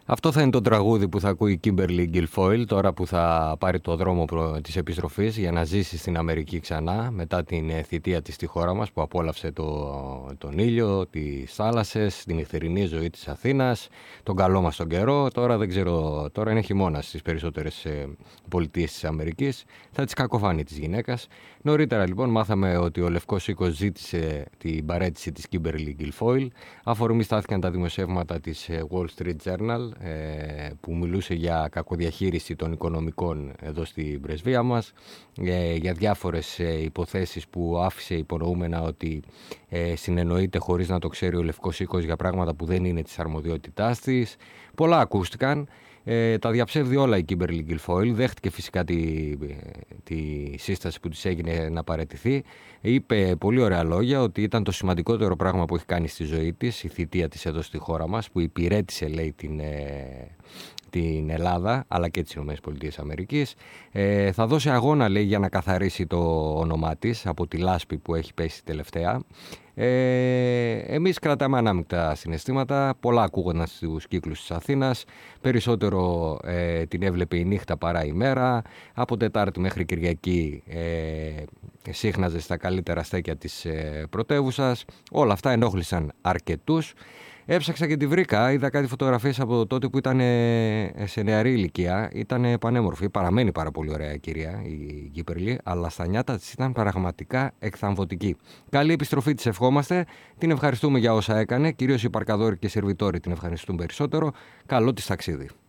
Αυτό θα είναι το τραγούδι που θα ακούει η Kimberly Guilfoyle τώρα που θα πάρει το δρόμο της επιστροφής για να ζήσει στην Αμερική ξανά μετά την θητεία της στη χώρα μας που απόλαυσε τον ήλιο, τις θάλασσες, την νυχτερινή ζωή της Αθήνας, τον καλό μας τον καιρό. Τώρα δεν ξέρω, τώρα είναι χειμώνα στις περισσότερες πολιτείες της Αμερικής. Θα τις κακοφανεί της γυναίκας. Νωρίτερα λοιπόν μάθαμε ότι ο Λευκός Οίκος ζήτησε την παραίτηση της Kimberly Guilfoyle. Αφορμή στάθηκαν τα δημοσιεύματα της Wall Street Journal που μιλούσε για κακοδιαχείριση των οικονομικών εδώ στην πρεσβεία μας, για διάφορες υποθέσεις που άφησε υπονοούμενα ότι συνεννοείται χωρίς να το ξέρει ο Λευκός Οίκος για πράγματα που δεν είναι της αρμοδιότητάς της. Πολλά ακούστηκαν. Τα διαψεύδει όλα η Kimberly Guilfoyle. Δέχτηκε φυσικά τη σύσταση που της έγινε να παραιτηθεί. Είπε πολύ ωραία λόγια ότι ήταν το σημαντικότερο πράγμα που έχει κάνει στη ζωή της, η θητεία της εδώ στη χώρα μας, που υπηρέτησε, λέει, την Ελλάδα αλλά και τις ΗΠΑ. Θα δώσει αγώνα, λέει, για να καθαρίσει το όνομά της από τη λάσπη που έχει πέσει τελευταία. Εμείς κρατάμε ανάμεικτα συναισθήματα. Πολλά ακούγονταν στους κύκλους της Αθήνας. Περισσότερο την έβλεπε η νύχτα παρά η μέρα. Από Τετάρτη μέχρι Κυριακή σύχναζε στα καλύτερα στέκια της πρωτεύουσας. Όλα αυτά ενόχλησαν αρκετούς. Έψαξα και τη βρήκα, είδα κάτι φωτογραφίες από τότε που ήταν σε νεαρή ηλικία. Ήταν πανέμορφη, παραμένει πάρα πολύ ωραία κυρία η Κύπερλη, αλλά στα νιάτα της ήταν πραγματικά εκθαμβωτική. Καλή επιστροφή της ευχόμαστε, την ευχαριστούμε για όσα έκανε, κυρίως οι παρκαδόροι και οι σερβιτόροι την ευχαριστούν περισσότερο. Καλό της ταξίδι.